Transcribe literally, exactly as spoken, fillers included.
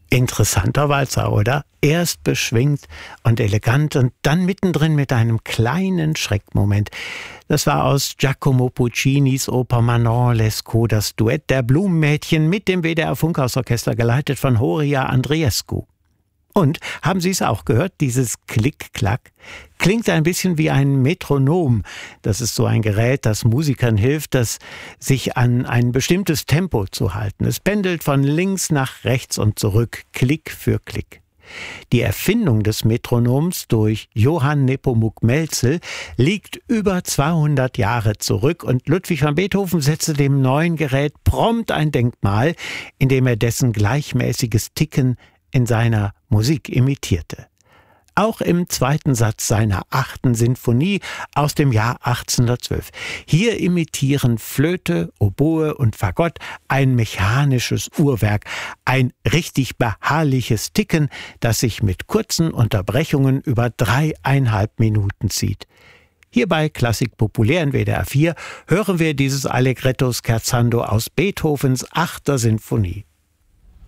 Interessanter Walzer, oder? Erst beschwingt und elegant und dann mittendrin mit einem kleinen Schreckmoment. Das war aus Giacomo Puccinis Oper Manon Lescaut, das Duett der Blumenmädchen mit dem W D R-Funkhausorchester, geleitet von Horia Andreescu. Und, haben Sie es auch gehört, dieses Klick-Klack? Klingt ein bisschen wie ein Metronom. Das ist so ein Gerät, das Musikern hilft, das sich an ein bestimmtes Tempo zu halten. Es pendelt von links nach rechts und zurück, Klick für Klick. Die Erfindung des Metronoms durch Johann Nepomuk Mälzel liegt über zweihundert Jahre zurück und Ludwig van Beethoven setzte dem neuen Gerät prompt ein Denkmal, indem er dessen gleichmäßiges Ticken in seiner Musik imitierte. Auch im zweiten Satz seiner achten Sinfonie aus dem Jahr achtzehnhundertzwölf. Hier imitieren Flöte, Oboe und Fagott ein mechanisches Uhrwerk, ein richtig beharrliches Ticken, das sich mit kurzen Unterbrechungen über dreieinhalb Minuten zieht. Hier bei Klassik Populär in W D R vier hören wir dieses Allegretto Scherzando aus Beethovens achter Sinfonie.